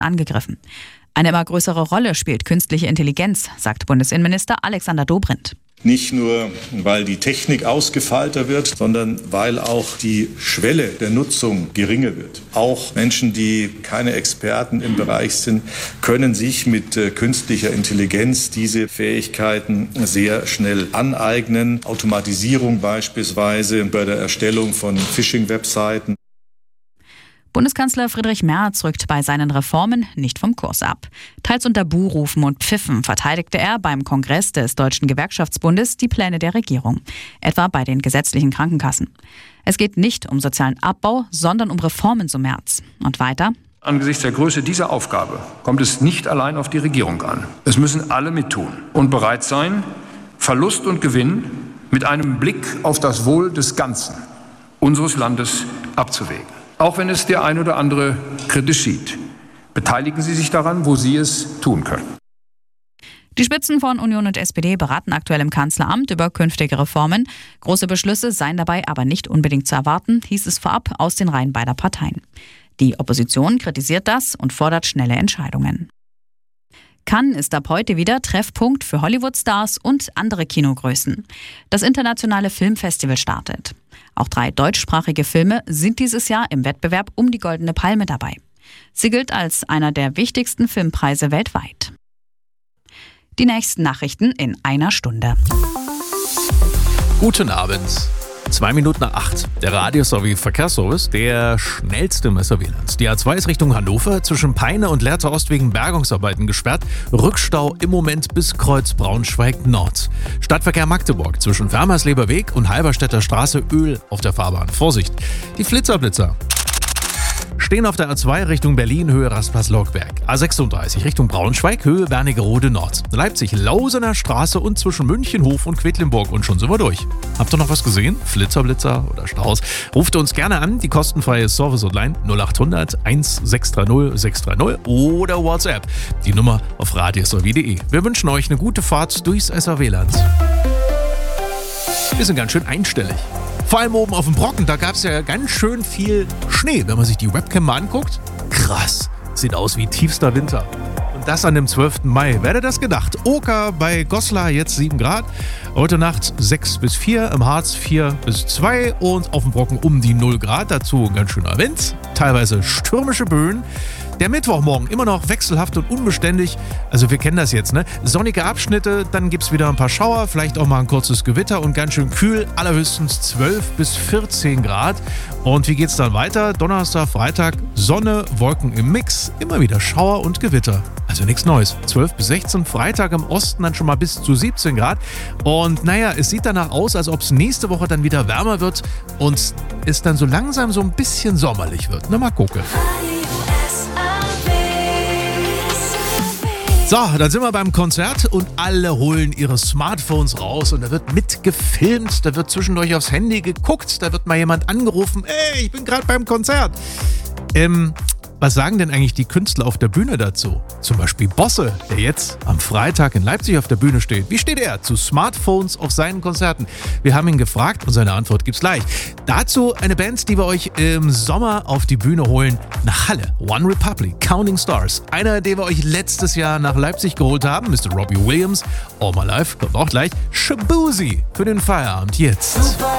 angegriffen. Eine immer größere Rolle spielt künstliche Intelligenz, sagt Bundesinnenminister Alexander Dobrindt. Nicht nur, weil die Technik ausgefeilter wird, sondern weil auch die Schwelle der Nutzung geringer wird. Auch Menschen, die keine Experten im Bereich sind, können sich mit künstlicher Intelligenz diese Fähigkeiten sehr schnell aneignen. Automatisierung beispielsweise bei der Erstellung von Phishing-Webseiten. Bundeskanzler Friedrich Merz rückt bei seinen Reformen nicht vom Kurs ab. Teils unter Buhrufen und Pfiffen verteidigte er beim Kongress des Deutschen Gewerkschaftsbundes die Pläne der Regierung, etwa bei den gesetzlichen Krankenkassen. Es geht nicht um sozialen Abbau, sondern um Reformen, so Merz. Und weiter: Angesichts der Größe dieser Aufgabe kommt es nicht allein auf die Regierung an. Es müssen alle mittun und bereit sein, Verlust und Gewinn mit einem Blick auf das Wohl des Ganzen unseres Landes abzuwägen. Auch wenn es der ein oder andere kritisch sieht. Beteiligen Sie sich daran, wo Sie es tun können. Die Spitzen von Union und SPD beraten aktuell im Kanzleramt über künftige Reformen. Große Beschlüsse seien dabei aber nicht unbedingt zu erwarten, hieß es vorab aus den Reihen beider Parteien. Die Opposition kritisiert das und fordert schnelle Entscheidungen. Cannes ist ab heute wieder Treffpunkt für Hollywood-Stars und andere Kinogrößen. Das internationale Filmfestival startet. Auch 3 deutschsprachige Filme sind dieses Jahr im Wettbewerb um die Goldene Palme dabei. Sie gilt als einer der wichtigsten Filmpreise weltweit. Die nächsten Nachrichten in einer Stunde. Guten Abend. 2 Minuten nach 8. Der Radio-Verkehrsservice, der schnellste im Sauerland. Die A2 ist Richtung Hannover, zwischen Peine und Lehrter Ost wegen Bergungsarbeiten gesperrt. Rückstau im Moment bis Kreuz Braunschweig Nord. Stadtverkehr Magdeburg, zwischen Fermersleber Weg und Halberstädter Straße Öl auf der Fahrbahn. Vorsicht, die Flitzer. Stehen auf der A2 Richtung Berlin, Höhe Raspass-Lockberg. A36 Richtung Braunschweig, Höhe Wernigerode Nord. Leipzig, Lausener Straße und zwischen Münchenhof und Quedlinburg. Und schon sind wir durch. Habt ihr noch was gesehen? Flitzer oder Staus? Ruft uns gerne an, die kostenfreie Service-Hotline 0800 1630 630 oder WhatsApp. Die Nummer auf radiosw.de. Wir wünschen euch eine gute Fahrt durchs SRW-Land. Wir sind ganz schön einstellig. Vor allem oben auf dem Brocken, da gab es ja ganz schön viel Schnee. Wenn man sich die Webcam mal anguckt, krass, sieht aus wie tiefster Winter. Und das an dem 12. Mai. Wer hätte das gedacht? Oker bei Goslar jetzt 7 Grad. Heute Nacht 6 bis 4, im Harz 4 bis 2 und auf dem Brocken um die 0 Grad. Dazu ein ganz schöner Wind, teilweise stürmische Böen. Der Mittwochmorgen immer noch wechselhaft und unbeständig. Also wir kennen das jetzt, ne? Sonnige Abschnitte, dann gibt's wieder ein paar Schauer, vielleicht auch mal ein kurzes Gewitter und ganz schön kühl. Allerhöchstens 12 bis 14 Grad. Und wie geht's dann weiter? Donnerstag, Freitag, Sonne, Wolken im Mix, immer wieder Schauer und Gewitter. Also nichts Neues. 12 bis 16, Freitag im Osten dann schon mal bis zu 17 Grad. Und naja, es sieht danach aus, als ob es nächste Woche dann wieder wärmer wird und es dann so langsam so ein bisschen sommerlich wird. Na, mal gucken. So, dann sind wir beim Konzert und alle holen ihre Smartphones raus und da wird mitgefilmt, da wird zwischendurch aufs Handy geguckt, da wird mal jemand angerufen, ey, ich bin gerade beim Konzert. Was sagen denn eigentlich die Künstler auf der Bühne dazu? Zum Beispiel Bosse, der jetzt am Freitag in Leipzig auf der Bühne steht. Wie steht er zu Smartphones auf seinen Konzerten? Wir haben ihn gefragt und seine Antwort gibt's gleich. Dazu eine Band, die wir euch im Sommer auf die Bühne holen. Nach Halle, One Republic, Counting Stars. Einer, den wir euch letztes Jahr nach Leipzig geholt haben, Mr. Robbie Williams. All My Life kommt auch gleich. Shaboozey für den Feierabend jetzt.